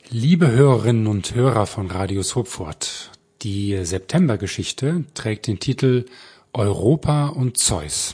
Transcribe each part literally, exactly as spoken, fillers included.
Liebe Hörerinnen und Hörer von Radio Sopfort, die Septembergeschichte trägt den Titel Europa und Zeus.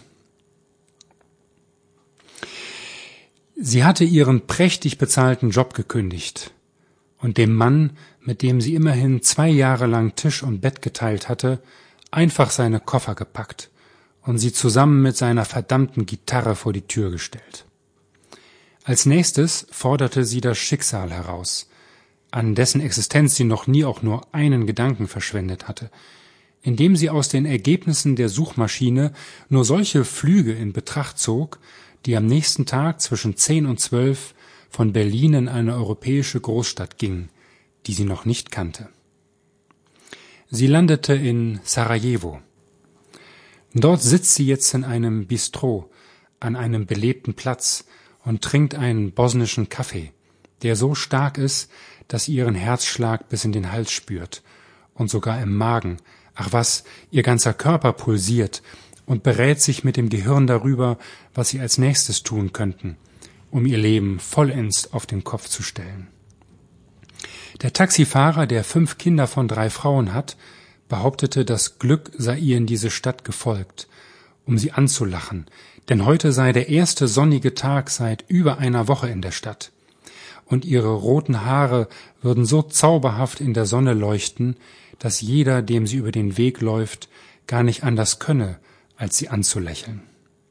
Sie hatte ihren prächtig bezahlten Job gekündigt und dem Mann, mit dem sie immerhin zwei Jahre lang Tisch und Bett geteilt hatte, einfach seine Koffer gepackt und sie zusammen mit seiner verdammten Gitarre vor die Tür gestellt. Als nächstes forderte sie das Schicksal heraus, an dessen Existenz sie noch nie auch nur einen Gedanken verschwendet hatte, indem sie aus den Ergebnissen der Suchmaschine nur solche Flüge in Betracht zog, die am nächsten Tag zwischen zehn und zwölf von Berlin in eine europäische Großstadt gingen, die sie noch nicht kannte. Sie landete in Sarajevo. Dort sitzt sie jetzt in einem Bistro an einem belebten Platz und trinkt einen bosnischen Kaffee, der so stark ist, dass sie ihren Herzschlag bis in den Hals spürt und sogar im Magen, ach was, ihr ganzer Körper pulsiert und berät sich mit dem Gehirn darüber, was sie als nächstes tun könnten, um ihr Leben vollends auf den Kopf zu stellen. Der Taxifahrer, der fünf Kinder von drei Frauen hat, behauptete, das Glück sei ihr in diese Stadt gefolgt, um sie anzulachen, denn heute sei der erste sonnige Tag seit über einer Woche in der Stadt. Und ihre roten Haare würden so zauberhaft in der Sonne leuchten, dass jeder, dem sie über den Weg läuft, gar nicht anders könne, als sie anzulächeln.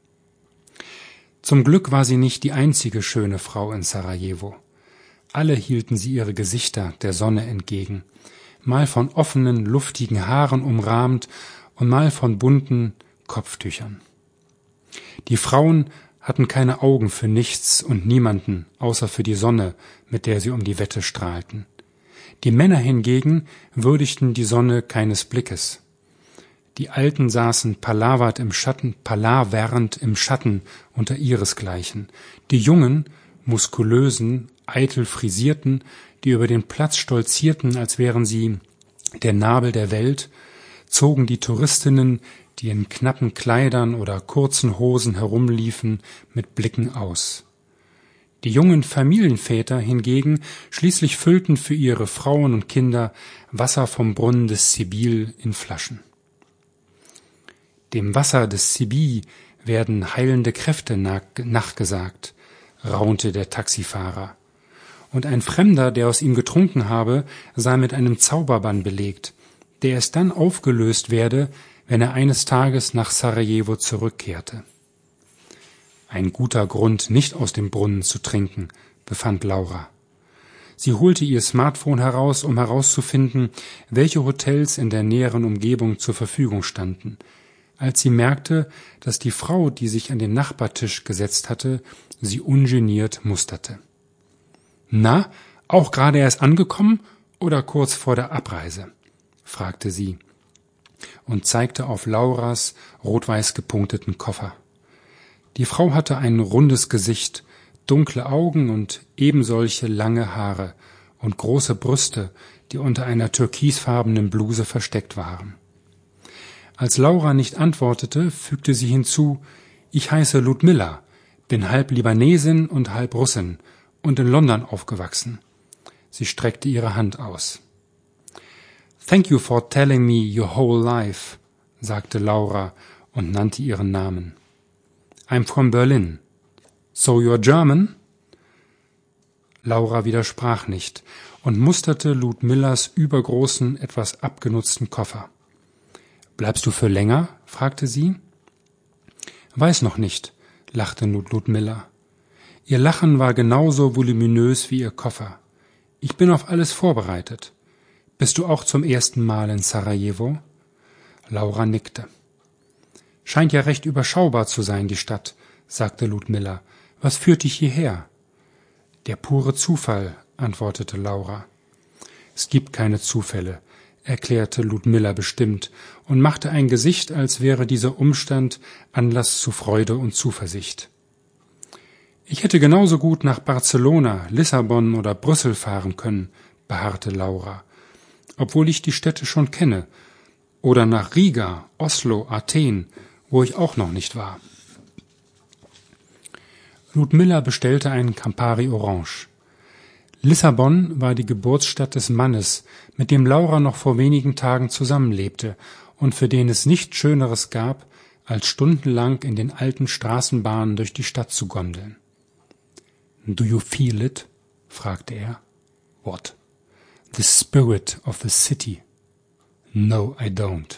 Zum Glück war sie nicht die einzige schöne Frau in Sarajevo. Alle hielten sie ihre Gesichter der Sonne entgegen, mal von offenen, luftigen Haaren umrahmt und mal von bunten Kopftüchern. Die Frauen hatten keine Augen für nichts und niemanden, außer für die Sonne, mit der sie um die Wette strahlten. Die Männer hingegen würdigten die Sonne keines Blickes. Die Alten saßen palavert im Schatten, palavernd im Schatten unter ihresgleichen. Die Jungen, muskulösen, eitel frisierten, die über den Platz stolzierten, als wären sie der Nabel der Welt, zogen die Touristinnen, die in knappen Kleidern oder kurzen Hosen herumliefen, mit Blicken aus. Die jungen Familienväter hingegen schließlich füllten für ihre Frauen und Kinder Wasser vom Brunnen des Sibil in Flaschen. Dem Wasser des Sibil werden heilende Kräfte nachgesagt, raunte der Taxifahrer. Und ein Fremder, der aus ihm getrunken habe, sei mit einem Zauberbann belegt, der es dann aufgelöst werde, wenn er eines Tages nach Sarajevo zurückkehrte. Ein guter Grund, nicht aus dem Brunnen zu trinken, befand Laura. Sie holte ihr Smartphone heraus, um herauszufinden, welche Hotels in der näheren Umgebung zur Verfügung standen, als sie merkte, dass die Frau, die sich an den Nachbartisch gesetzt hatte, sie ungeniert musterte. »Na, auch gerade erst angekommen oder kurz vor der Abreise?« fragte sie und zeigte auf Lauras rot-weiß gepunkteten Koffer. Die Frau hatte ein rundes Gesicht, dunkle Augen und ebensolche lange Haare und große Brüste, die unter einer türkisfarbenen Bluse versteckt waren. Als Laura nicht antwortete, fügte sie hinzu: »Ich heiße Ludmilla, bin halb Libanesin und halb Russin und in London aufgewachsen.« Sie streckte ihre Hand aus. »Thank you for telling me your whole life«, sagte Laura und nannte ihren Namen. »I'm from Berlin. So you're German?« Laura widersprach nicht und musterte Ludmillas übergroßen, etwas abgenutzten Koffer. »Bleibst du für länger?« fragte sie. »Weiß noch nicht«, lachte Ludmilla. Ihr Lachen war genauso voluminös wie ihr Koffer. »Ich bin auf alles vorbereitet. Bist du auch zum ersten Mal in Sarajevo?« Laura nickte. »Scheint ja recht überschaubar zu sein, die Stadt«, sagte Ludmilla. »Was führt dich hierher?« »Der pure Zufall«, antwortete Laura. »Es gibt keine Zufälle«, erklärte Ludmilla bestimmt und machte ein Gesicht, als wäre dieser Umstand Anlass zu Freude und Zuversicht. »Ich hätte genauso gut nach Barcelona, Lissabon oder Brüssel fahren können«, beharrte Laura, »obwohl ich die Städte schon kenne. Oder nach Riga, Oslo, Athen, wo ich auch noch nicht war.« Ludmilla bestellte einen Campari Orange. Lissabon war die Geburtsstadt des Mannes, mit dem Laura noch vor wenigen Tagen zusammenlebte und für den es nichts Schöneres gab, als stundenlang in den alten Straßenbahnen durch die Stadt zu gondeln. »Do you feel it?« fragte er. »What?« »The spirit of the city.« »No, I don't.«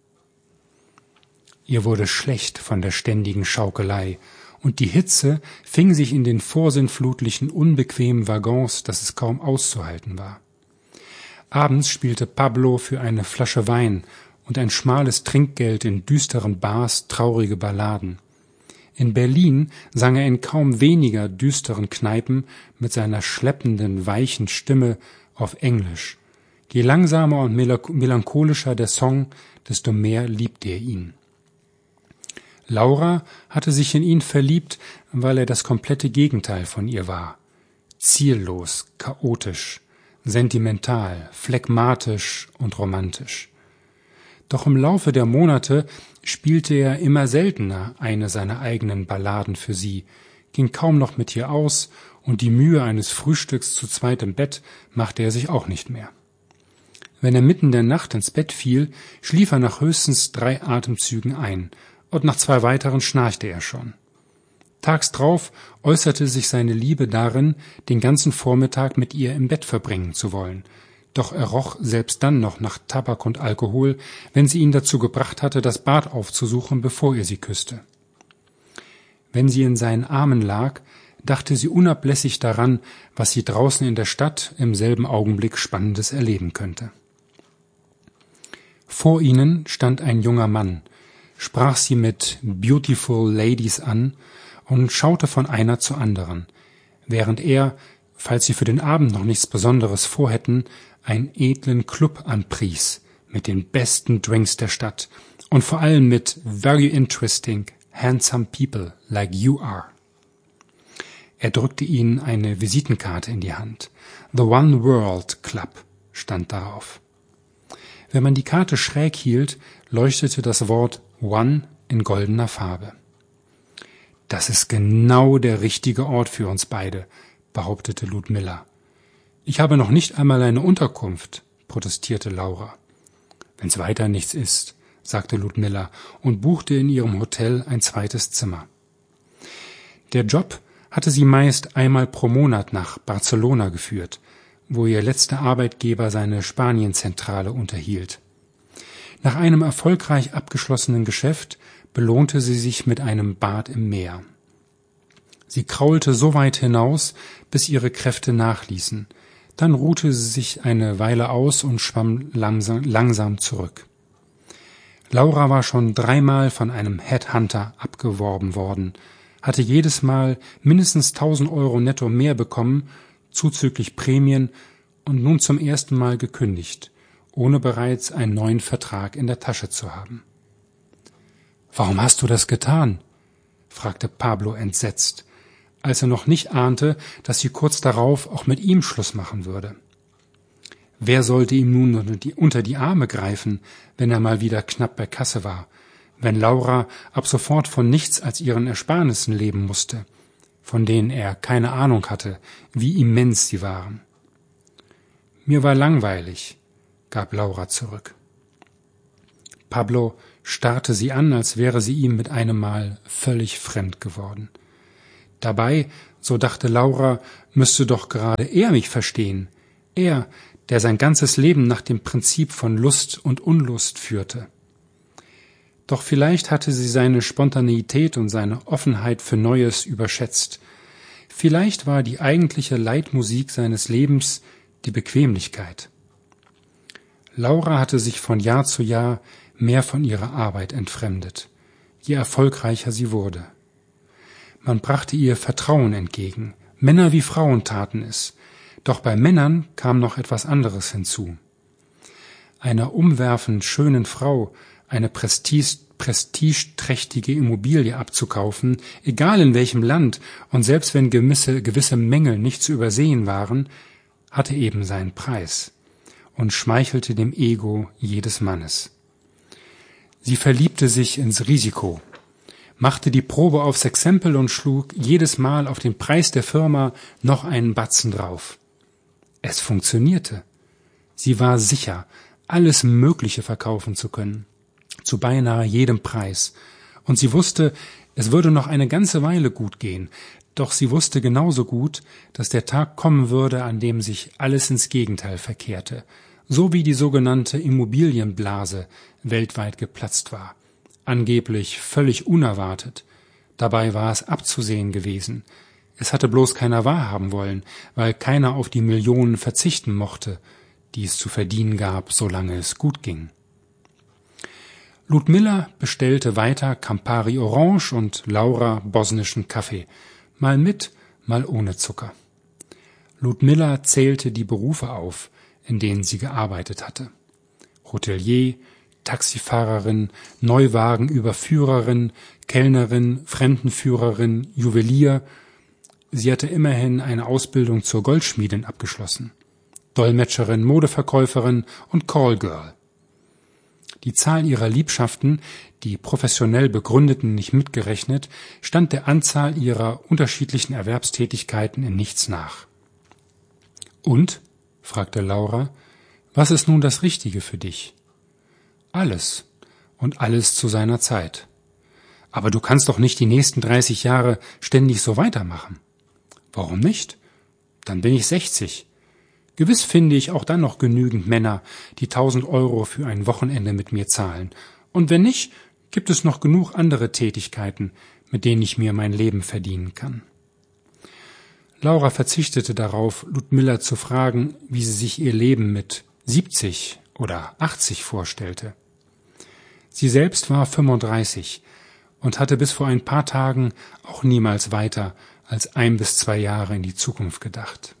Ihr wurde schlecht von der ständigen Schaukelei, und die Hitze fing sich in den vorsinnflutlichen, unbequemen Waggons, dass es kaum auszuhalten war. Abends spielte Pablo für eine Flasche Wein und ein schmales Trinkgeld in düsteren Bars traurige Balladen. In Berlin sang er in kaum weniger düsteren Kneipen mit seiner schleppenden, weichen Stimme auf Englisch. Je langsamer und melancholischer der Song, desto mehr liebte er ihn. Laura hatte sich in ihn verliebt, weil er das komplette Gegenteil von ihr war. Ziellos, chaotisch, sentimental, phlegmatisch und romantisch. Doch im Laufe der Monate spielte er immer seltener eine seiner eigenen Balladen für sie, ging kaum noch mit ihr aus, und die Mühe eines Frühstücks zu zweit im Bett machte er sich auch nicht mehr. Wenn er mitten in der Nacht ins Bett fiel, schlief er nach höchstens drei Atemzügen ein, und nach zwei weiteren schnarchte er schon. Tags drauf äußerte sich seine Liebe darin, den ganzen Vormittag mit ihr im Bett verbringen zu wollen, doch er roch selbst dann noch nach Tabak und Alkohol, wenn sie ihn dazu gebracht hatte, das Bad aufzusuchen, bevor er sie küsste. Wenn sie in seinen Armen lag, dachte sie unablässig daran, was sie draußen in der Stadt im selben Augenblick Spannendes erleben könnte. Vor ihnen stand ein junger Mann, sprach sie mit »Beautiful Ladies« an und schaute von einer zur anderen, während er, falls sie für den Abend noch nichts Besonderes vorhätten, einen edlen Club anpries mit den besten Drinks der Stadt und vor allem mit »very interesting, handsome people like you are«. Er drückte ihnen eine Visitenkarte in die Hand. »The One World Club« stand darauf. Wenn man die Karte schräg hielt, leuchtete das Wort One in goldener Farbe. »Das ist genau der richtige Ort für uns beide«, behauptete Ludmilla. »Ich habe noch nicht einmal eine Unterkunft«, protestierte Laura. »Wenn's weiter nichts ist«, sagte Ludmilla und buchte in ihrem Hotel ein zweites Zimmer. Der Job hatte sie meist einmal pro Monat nach Barcelona geführt, wo ihr letzter Arbeitgeber seine Spanienzentrale unterhielt. Nach einem erfolgreich abgeschlossenen Geschäft belohnte sie sich mit einem Bad im Meer. Sie kraulte so weit hinaus, bis ihre Kräfte nachließen. Dann ruhte sie sich eine Weile aus und schwamm langsam, langsam zurück. Laura war schon dreimal von einem Headhunter abgeworben worden, hatte jedes Mal mindestens tausend Euro netto mehr bekommen, zuzüglich Prämien, und nun zum ersten Mal gekündigt, ohne bereits einen neuen Vertrag in der Tasche zu haben. »Warum hast du das getan?« fragte Pablo entsetzt, als er noch nicht ahnte, dass sie kurz darauf auch mit ihm Schluss machen würde. Wer sollte ihm nun unter die, unter die Arme greifen, wenn er mal wieder knapp bei Kasse war, wenn Laura ab sofort von nichts als ihren Ersparnissen leben musste, von denen er keine Ahnung hatte, wie immens sie waren. »Mir war langweilig«, gab Laura zurück. Pablo starrte sie an, als wäre sie ihm mit einem Mal völlig fremd geworden. Dabei, so dachte Laura, müsste doch gerade er mich verstehen, er, der sein ganzes Leben nach dem Prinzip von Lust und Unlust führte. Doch vielleicht hatte sie seine Spontaneität und seine Offenheit für Neues überschätzt. Vielleicht war die eigentliche Leitmusik seines Lebens die Bequemlichkeit. Laura hatte sich von Jahr zu Jahr mehr von ihrer Arbeit entfremdet, je erfolgreicher sie wurde. Man brachte ihr Vertrauen entgegen, Männer wie Frauen taten es, doch bei Männern kam noch etwas anderes hinzu. Einer umwerfend schönen Frau eine Prestige, prestigeträchtige Immobilie abzukaufen, egal in welchem Land und selbst wenn gewisse, gewisse Mängel nicht zu übersehen waren, hatte eben seinen Preis und schmeichelte dem Ego jedes Mannes. Sie verliebte sich ins Risiko, machte die Probe aufs Exempel und schlug jedes Mal auf den Preis der Firma noch einen Batzen drauf. Es funktionierte. Sie war sicher, alles Mögliche verkaufen zu können, zu beinahe jedem Preis. Und sie wusste, es würde noch eine ganze Weile gut gehen, doch sie wusste genauso gut, dass der Tag kommen würde, an dem sich alles ins Gegenteil verkehrte, so wie die sogenannte Immobilienblase weltweit geplatzt war. Angeblich völlig unerwartet. Dabei war es abzusehen gewesen. Es hatte bloß keiner wahrhaben wollen, weil keiner auf die Millionen verzichten mochte, die es zu verdienen gab, solange es gut ging. Ludmilla bestellte weiter Campari Orange und Laura bosnischen Kaffee, mal mit, mal ohne Zucker. Ludmilla zählte die Berufe auf, in denen sie gearbeitet hatte. Hotelier, Taxifahrerin, Neuwagenüberführerin, Kellnerin, Fremdenführerin, Juwelier. Sie hatte immerhin eine Ausbildung zur Goldschmiedin abgeschlossen. Dolmetscherin, Modeverkäuferin und Callgirl. Die Zahl ihrer Liebschaften, die professionell begründeten nicht mitgerechnet, stand der Anzahl ihrer unterschiedlichen Erwerbstätigkeiten in nichts nach. »Und?« fragte Laura, »was ist nun das Richtige für dich?« »Alles. Und alles zu seiner Zeit. Aber du kannst doch nicht die nächsten dreißig Jahre ständig so weitermachen.« »Warum nicht? Dann bin ich sechzig. Gewiss finde ich auch dann noch genügend Männer, die tausend Euro für ein Wochenende mit mir zahlen. Und wenn nicht, gibt es noch genug andere Tätigkeiten, mit denen ich mir mein Leben verdienen kann.« Laura verzichtete darauf, Ludmilla zu fragen, wie sie sich ihr Leben mit siebzig oder achtzig vorstellte. Sie selbst war fünfunddreißig und hatte bis vor ein paar Tagen auch niemals weiter als ein bis zwei Jahre in die Zukunft gedacht.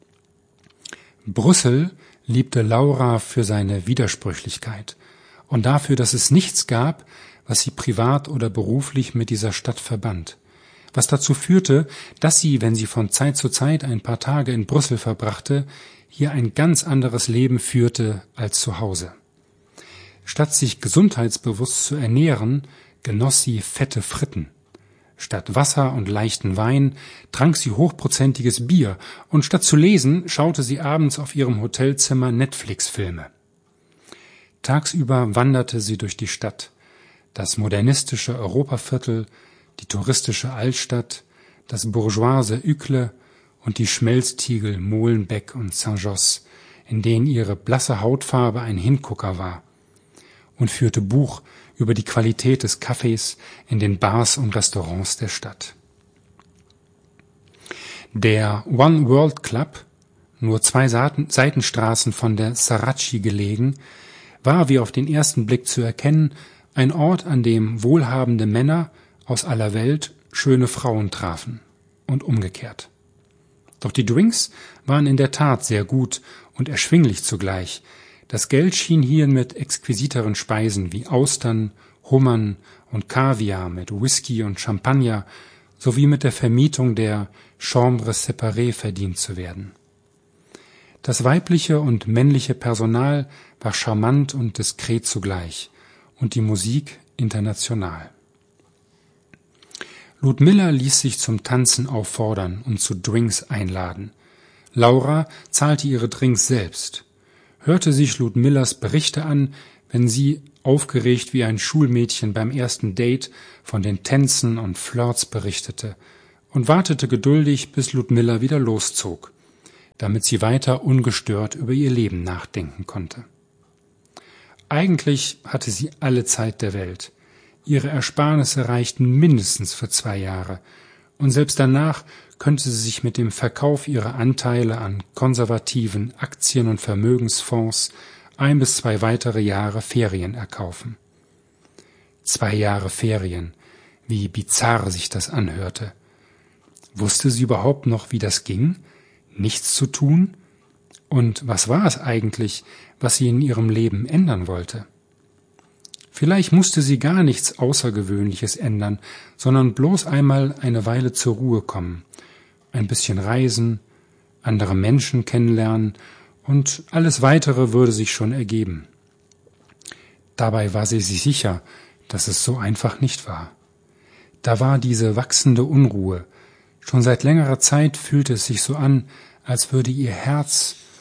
Brüssel liebte Laura für seine Widersprüchlichkeit und dafür, dass es nichts gab, was sie privat oder beruflich mit dieser Stadt verband, was dazu führte, dass sie, wenn sie von Zeit zu Zeit ein paar Tage in Brüssel verbrachte, hier ein ganz anderes Leben führte als zu Hause. Statt sich gesundheitsbewusst zu ernähren, genoss sie fette Fritten. Statt Wasser und leichten Wein trank sie hochprozentiges Bier und statt zu lesen, schaute sie abends auf ihrem Hotelzimmer Netflix-Filme. Tagsüber wanderte sie durch die Stadt, das modernistische Europaviertel, die touristische Altstadt, das bourgeoise Uccle und die Schmelztiegel Molenbeek und Saint-Josse, in denen ihre blasse Hautfarbe ein Hingucker war, und führte Buch über die Qualität des Kaffees in den Bars und Restaurants der Stadt. Der One World Club, nur zwei Seitenstraßen von der Saraci gelegen, war wie auf den ersten Blick zu erkennen ein Ort, an dem wohlhabende Männer aus aller Welt schöne Frauen trafen und umgekehrt. Doch die Drinks waren in der Tat sehr gut und erschwinglich zugleich. Das Geld schien hier mit exquisiteren Speisen wie Austern, Hummern und Kaviar, mit Whisky und Champagner sowie mit der Vermietung der Chambre séparée verdient zu werden. Das weibliche und männliche Personal war charmant und diskret zugleich und die Musik international. Ludmilla ließ sich zum Tanzen auffordern und zu Drinks einladen. Laura zahlte ihre Drinks selbst, hörte sich Ludmillas Berichte an, wenn sie, aufgeregt wie ein Schulmädchen beim ersten Date, von den Tänzen und Flirts berichtete und wartete geduldig, bis Ludmilla wieder loszog, damit sie weiter ungestört über ihr Leben nachdenken konnte. Eigentlich hatte sie alle Zeit der Welt. Ihre Ersparnisse reichten mindestens für zwei Jahre, und selbst danach könnte sie sich mit dem Verkauf ihrer Anteile an konservativen Aktien- und Vermögensfonds ein bis zwei weitere Jahre Ferien erkaufen. Zwei Jahre Ferien, wie bizarr sich das anhörte. Wusste sie überhaupt noch, wie das ging? Nichts zu tun? Und was war es eigentlich, was sie in ihrem Leben ändern wollte? Vielleicht musste sie gar nichts Außergewöhnliches ändern, sondern bloß einmal eine Weile zur Ruhe kommen, ein bisschen reisen, andere Menschen kennenlernen und alles Weitere würde sich schon ergeben. Dabei war sie sich sicher, dass es so einfach nicht war. Da war diese wachsende Unruhe. Schon seit längerer Zeit fühlte es sich so an, als würde ihr Herz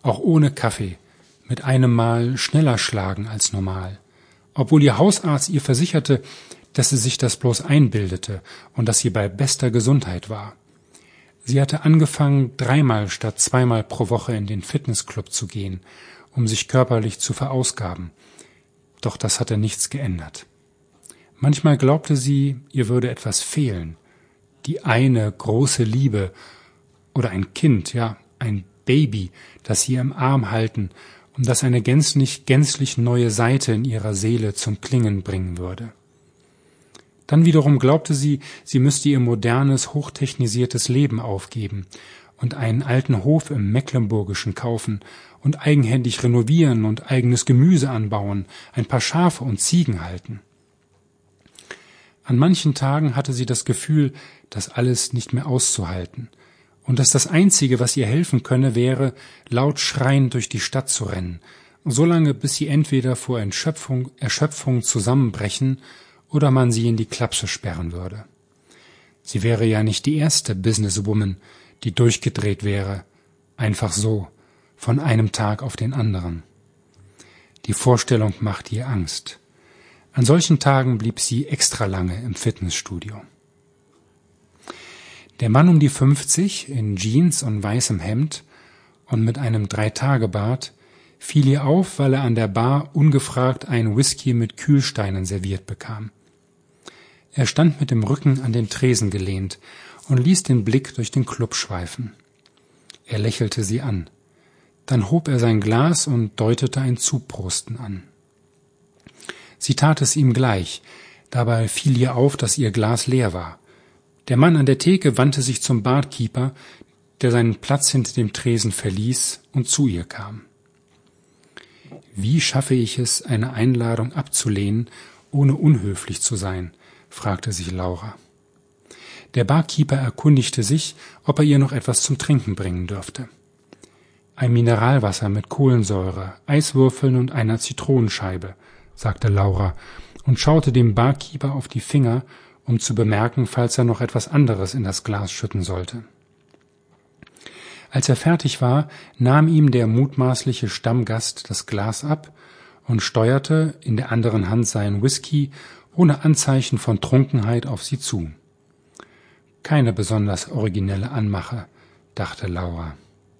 auch ohne Kaffee, mit einem Mal schneller schlagen als normal, obwohl ihr Hausarzt ihr versicherte, dass sie sich das bloß einbildete und dass sie bei bester Gesundheit war. Sie hatte angefangen, dreimal statt zweimal pro Woche in den Fitnessclub zu gehen, um sich körperlich zu verausgaben. Doch das hatte nichts geändert. Manchmal glaubte sie, ihr würde etwas fehlen. Die eine große Liebe oder ein Kind, ja, ein Baby, das sie im Arm halten und das eine gänzlich, gänzlich neue Seite in ihrer Seele zum Klingen bringen würde. Dann wiederum glaubte sie, sie müsste ihr modernes, hochtechnisiertes Leben aufgeben und einen alten Hof im Mecklenburgischen kaufen und eigenhändig renovieren und eigenes Gemüse anbauen, ein paar Schafe und Ziegen halten. An manchen Tagen hatte sie das Gefühl, das alles nicht mehr auszuhalten und dass das Einzige, was ihr helfen könne, wäre, laut schreiend durch die Stadt zu rennen, solange bis sie entweder vor Erschöpfung, Erschöpfung zusammenbrechen oder man sie in die Klapse sperren würde. Sie wäre ja nicht die erste Businesswoman, die durchgedreht wäre, einfach so, von einem Tag auf den anderen. Die Vorstellung machte ihr Angst. An solchen Tagen blieb sie extra lange im Fitnessstudio. Der Mann um die fünfzig, in Jeans und weißem Hemd und mit einem Dreitagebart, fiel ihr auf, weil er an der Bar ungefragt einen Whisky mit Kühlsteinen serviert bekam. Er stand mit dem Rücken an den Tresen gelehnt und ließ den Blick durch den Club schweifen. Er lächelte sie an. Dann hob er sein Glas und deutete ein Zuprosten an. Sie tat es ihm gleich. Dabei fiel ihr auf, dass ihr Glas leer war. Der Mann an der Theke wandte sich zum Barkeeper, der seinen Platz hinter dem Tresen verließ und zu ihr kam. Wie schaffe ich es, eine Einladung abzulehnen, ohne unhöflich zu sein? Fragte sich Laura. Der Barkeeper erkundigte sich, ob er ihr noch etwas zum Trinken bringen dürfte. Ein Mineralwasser mit Kohlensäure, Eiswürfeln und einer Zitronenscheibe, sagte Laura und schaute dem Barkeeper auf die Finger, um zu bemerken, falls er noch etwas anderes in das Glas schütten sollte. Als er fertig war, nahm ihm der mutmaßliche Stammgast das Glas ab und steuerte in der anderen Hand seinen Whisky ohne Anzeichen von Trunkenheit auf sie zu. Keine besonders originelle Anmache, dachte Laura.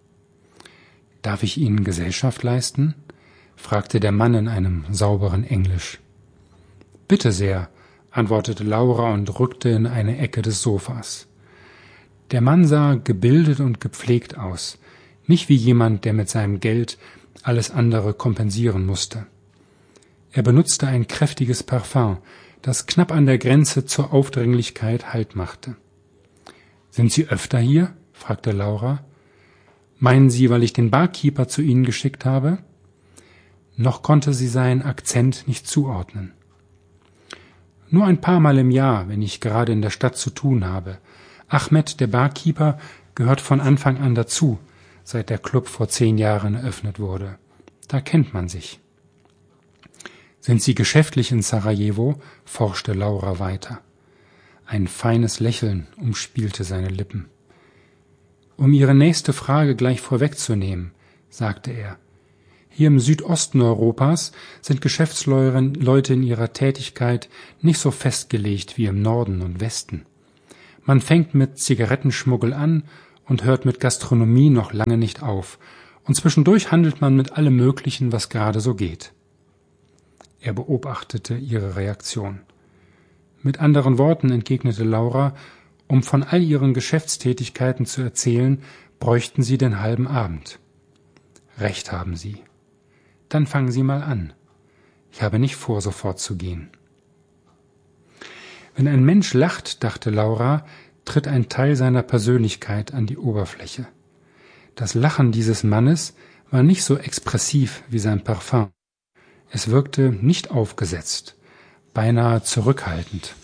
»Darf ich Ihnen Gesellschaft leisten?« fragte der Mann in einem sauberen Englisch. »Bitte sehr«, antwortete Laura und rückte in eine Ecke des Sofas. Der Mann sah gebildet und gepflegt aus, nicht wie jemand, der mit seinem Geld alles andere kompensieren musste. Er benutzte ein kräftiges Parfum, das knapp an der Grenze zur Aufdringlichkeit Halt machte. »Sind Sie öfter hier?« fragte Laura. »Meinen Sie, weil ich den Barkeeper zu Ihnen geschickt habe?« Noch konnte sie seinen Akzent nicht zuordnen. »Nur ein paar Mal im Jahr, wenn ich gerade in der Stadt zu tun habe. Ahmed, der Barkeeper, gehört von Anfang an dazu, seit der Club vor zehn Jahren eröffnet wurde. Da kennt man sich.« »Sind Sie geschäftlich in Sarajevo?« forschte Laura weiter. Ein feines Lächeln umspielte seine Lippen. »Um Ihre nächste Frage gleich vorwegzunehmen«, sagte er, »hier im Südosten Europas sind Geschäftsleute in ihrer Tätigkeit nicht so festgelegt wie im Norden und Westen. Man fängt mit Zigarettenschmuggel an und hört mit Gastronomie noch lange nicht auf, und zwischendurch handelt man mit allem Möglichen, was gerade so geht.« Er beobachtete ihre Reaktion. Mit anderen Worten entgegnete Laura, um von all ihren Geschäftstätigkeiten zu erzählen, bräuchten sie den halben Abend. »Recht haben Sie. Dann fangen Sie mal an. Ich habe nicht vor, sofort zu gehen.« Wenn ein Mensch lacht, dachte Laura, tritt ein Teil seiner Persönlichkeit an die Oberfläche. Das Lachen dieses Mannes war nicht so expressiv wie sein Parfum. Es wirkte nicht aufgesetzt, beinahe zurückhaltend.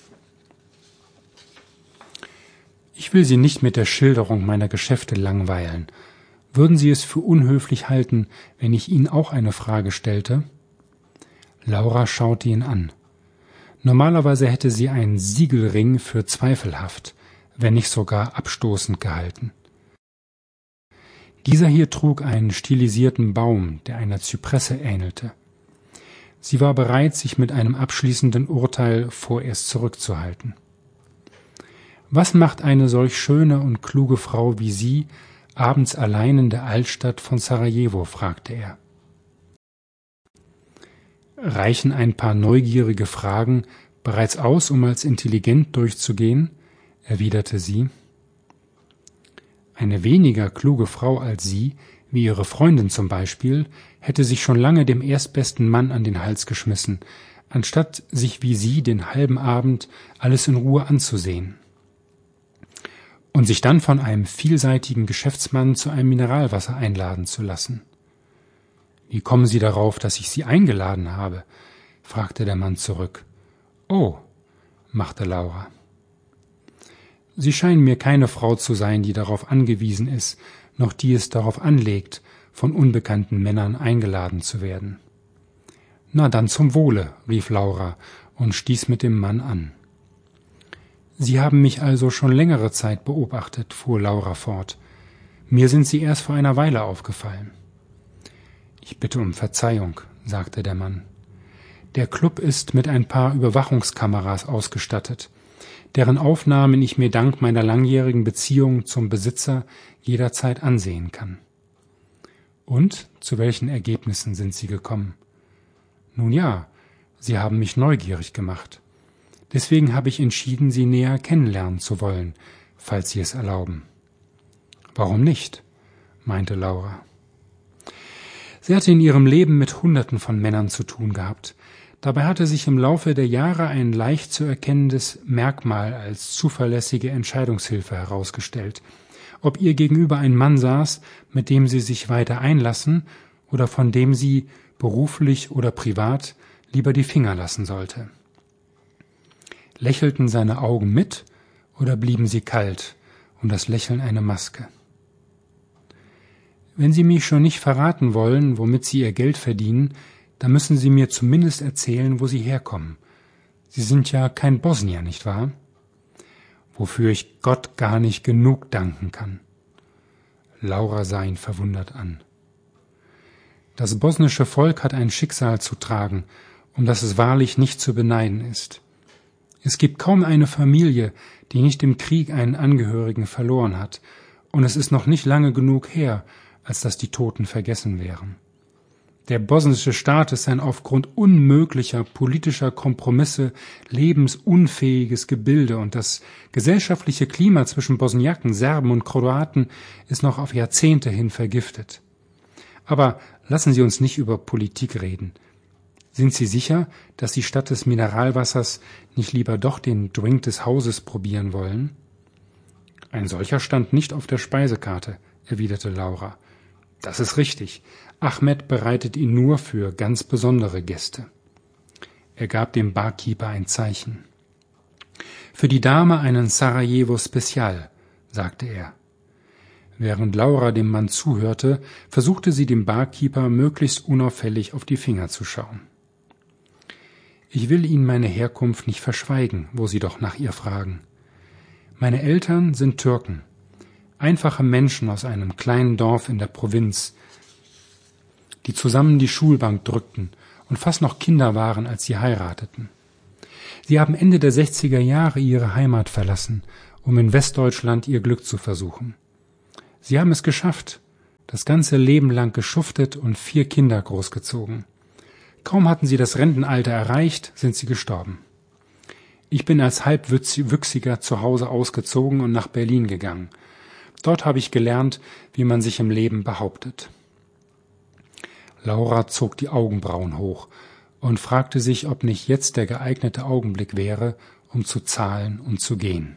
»Ich will Sie nicht mit der Schilderung meiner Geschäfte langweilen. Würden Sie es für unhöflich halten, wenn ich Ihnen auch eine Frage stellte?« Laura schaute ihn an. Normalerweise hätte sie einen Siegelring für zweifelhaft, wenn nicht sogar abstoßend gehalten. Dieser hier trug einen stilisierten Baum, der einer Zypresse ähnelte. Sie war bereit, sich mit einem abschließenden Urteil vorerst zurückzuhalten. Was macht eine solch schöne und kluge Frau wie Sie abends allein in der Altstadt von Sarajevo? Fragte er. Reichen ein paar neugierige Fragen bereits aus, um als intelligent durchzugehen? Erwiderte sie. Eine weniger kluge Frau als Sie, wie Ihre Freundin zum Beispiel, hätte sich schon lange dem erstbesten Mann an den Hals geschmissen, anstatt sich wie Sie den halben Abend alles in Ruhe anzusehen. Und sich dann von einem vielseitigen Geschäftsmann zu einem Mineralwasser einladen zu lassen. »Wie kommen Sie darauf, dass ich Sie eingeladen habe?« fragte der Mann zurück. »Oh«, machte Laura. »Sie scheinen mir keine Frau zu sein, die darauf angewiesen ist, noch die es darauf anlegt, von unbekannten Männern eingeladen zu werden.« »Na dann zum Wohle«, rief Laura und stieß mit dem Mann an. »Sie haben mich also schon längere Zeit beobachtet«, fuhr Laura fort. »Mir sind Sie erst vor einer Weile aufgefallen.« »Ich bitte um Verzeihung«, sagte der Mann. »Der Club ist mit ein paar Überwachungskameras ausgestattet, deren Aufnahmen ich mir dank meiner langjährigen Beziehung zum Besitzer jederzeit ansehen kann.« »Und zu welchen Ergebnissen sind Sie gekommen?« »Nun ja, Sie haben mich neugierig gemacht. Deswegen habe ich entschieden, Sie näher kennenlernen zu wollen, falls Sie es erlauben.« »Warum nicht?«, meinte Laura. Sie hatte in ihrem Leben mit Hunderten von Männern zu tun gehabt. Dabei hatte sich im Laufe der Jahre ein leicht zu erkennendes Merkmal als zuverlässige Entscheidungshilfe herausgestellt. Ob ihr gegenüber ein Mann saß, mit dem sie sich weiter einlassen oder von dem sie, beruflich oder privat, lieber die Finger lassen sollte. Lächelten seine Augen mit oder blieben sie kalt und das Lächeln eine Maske? Wenn Sie mich schon nicht verraten wollen, womit Sie Ihr Geld verdienen, dann müssen Sie mir zumindest erzählen, wo Sie herkommen. Sie sind ja kein Bosnier, nicht wahr? Wofür ich Gott gar nicht genug danken kann. Laura sah ihn verwundert an. Das bosnische Volk hat ein Schicksal zu tragen, um das es wahrlich nicht zu beneiden ist. Es gibt kaum eine Familie, die nicht im Krieg einen Angehörigen verloren hat, und es ist noch nicht lange genug her, als dass die Toten vergessen wären. Der bosnische Staat ist ein aufgrund unmöglicher politischer Kompromisse lebensunfähiges Gebilde, und das gesellschaftliche Klima zwischen Bosniaken, Serben und Kroaten ist noch auf Jahrzehnte hin vergiftet. Aber lassen Sie uns nicht über Politik reden. Sind Sie sicher, dass Sie statt des Mineralwassers nicht lieber doch den Drink des Hauses probieren wollen? Ein solcher stand nicht auf der Speisekarte, erwiderte Laura. Das ist richtig. Ahmed bereitet ihn nur für ganz besondere Gäste. Er gab dem Barkeeper ein Zeichen. Für die Dame einen Sarajevo Special, sagte er. Während Laura dem Mann zuhörte, versuchte sie dem Barkeeper möglichst unauffällig auf die Finger zu schauen. Ich will Ihnen meine Herkunft nicht verschweigen, wo Sie doch nach ihr fragen. Meine Eltern sind Türken. Einfache Menschen aus einem kleinen Dorf in der Provinz, die zusammen die Schulbank drückten und fast noch Kinder waren, als sie heirateten. Sie haben Ende der sechziger Jahre ihre Heimat verlassen, um in Westdeutschland ihr Glück zu versuchen. Sie haben es geschafft, das ganze Leben lang geschuftet und vier Kinder großgezogen. Kaum hatten sie das Rentenalter erreicht, sind sie gestorben. Ich bin als Halbwüchsiger zu Hause ausgezogen und nach Berlin gegangen. Dort habe ich gelernt, wie man sich im Leben behauptet. Laura zog die Augenbrauen hoch und fragte sich, ob nicht jetzt der geeignete Augenblick wäre, um zu zahlen und zu gehen.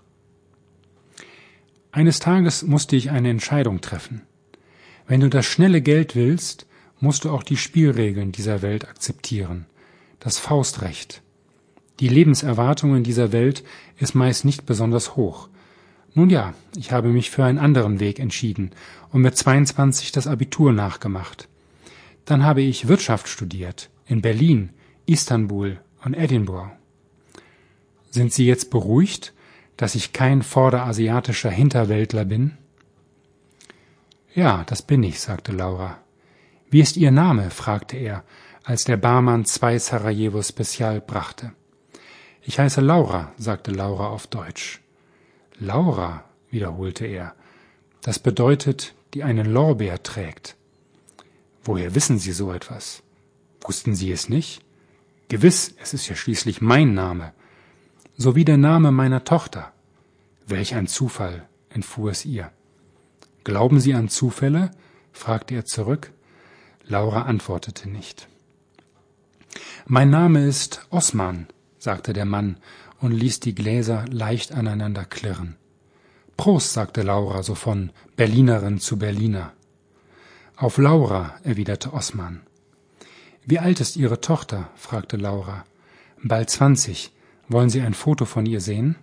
Eines Tages musste ich eine Entscheidung treffen. Wenn du das schnelle Geld willst, musst du auch die Spielregeln dieser Welt akzeptieren. Das Faustrecht. Die Lebenserwartung in dieser Welt ist meist nicht besonders hoch. Nun ja, ich habe mich für einen anderen Weg entschieden und mit zweiundzwanzig das Abitur nachgemacht. Dann habe ich Wirtschaft studiert, in Berlin, Istanbul und Edinburgh. Sind Sie jetzt beruhigt, dass ich kein vorderasiatischer Hinterwäldler bin? Ja, das bin ich, sagte Laura. Wie ist Ihr Name? Fragte er, als der Barmann zwei Sarajevo Special brachte. Ich heiße Laura, sagte Laura auf Deutsch. Laura, wiederholte er. Das bedeutet, die einen Lorbeer trägt. Woher wissen Sie so etwas? Wussten Sie es nicht? Gewiss, es ist ja schließlich mein Name. So wie der Name meiner Tochter. Welch ein Zufall, entfuhr es ihr. Glauben Sie an Zufälle? Fragte er zurück. Laura antwortete nicht. Mein Name ist Osman, sagte der Mann und ließ die Gläser leicht aneinander klirren. Prost, sagte Laura so von Berlinerin zu Berliner. Auf Laura, erwiderte Osman. Wie alt ist Ihre Tochter? Fragte Laura. Bald zwanzig. Wollen Sie ein Foto von ihr sehen?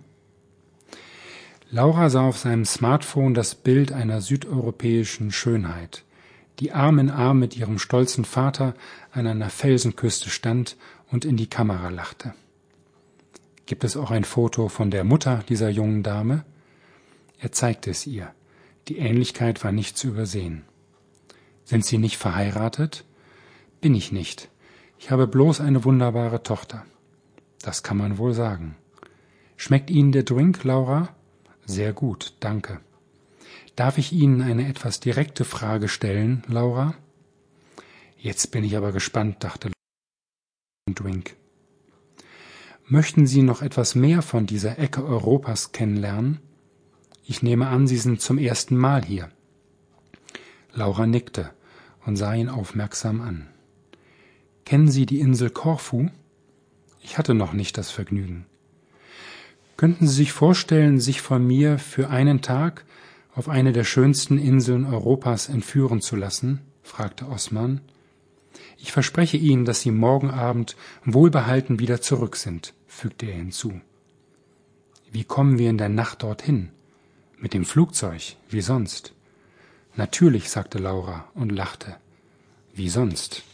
Laura sah auf seinem Smartphone das Bild einer südeuropäischen Schönheit, die Arm in Arm mit ihrem stolzen Vater an einer Felsenküste stand und in die Kamera lachte. Gibt es auch ein Foto von der Mutter dieser jungen Dame? Er zeigte es ihr. Die Ähnlichkeit war nicht zu übersehen. Sind Sie nicht verheiratet? Bin ich nicht. Ich habe bloß eine wunderbare Tochter. Das kann man wohl sagen. Schmeckt Ihnen der Drink, Laura? Sehr gut, danke. Darf ich Ihnen eine etwas direkte Frage stellen, Laura? Jetzt bin ich aber gespannt, dachte Laura. Drink. Möchten Sie noch etwas mehr von dieser Ecke Europas kennenlernen? Ich nehme an, Sie sind zum ersten Mal hier. Laura nickte und sah ihn aufmerksam an. Kennen Sie die Insel Korfu? Ich hatte noch nicht das Vergnügen. Könnten Sie sich vorstellen, sich von mir für einen Tag auf eine der schönsten Inseln Europas entführen zu lassen? Fragte Osman. Ich verspreche Ihnen, dass Sie morgen Abend wohlbehalten wieder zurück sind, fügte er hinzu. Wie kommen wir in der Nacht dorthin? Mit dem Flugzeug, wie sonst? Natürlich, sagte Laura und lachte. Wie sonst?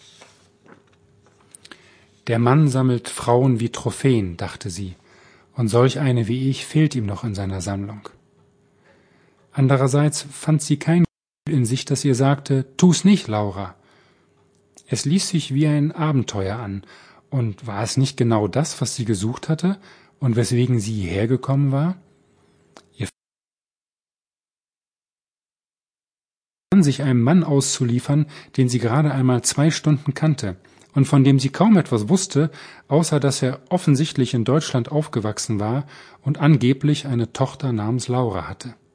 Der Mann sammelt Frauen wie Trophäen, dachte sie, und solch eine wie ich fehlt ihm noch in seiner Sammlung. Andererseits fand sie kein Gefühl in sich, das ihr sagte, tu's nicht, Laura. Es ließ sich wie ein Abenteuer an, und war es nicht genau das, was sie gesucht hatte und weswegen sie hierher gekommen war? Ihr Plan, sich einem Mann auszuliefern, den sie gerade einmal zwei Stunden kannte, und von dem sie kaum etwas wusste, außer dass er offensichtlich in Deutschland aufgewachsen war und angeblich eine Tochter namens Laura hatte.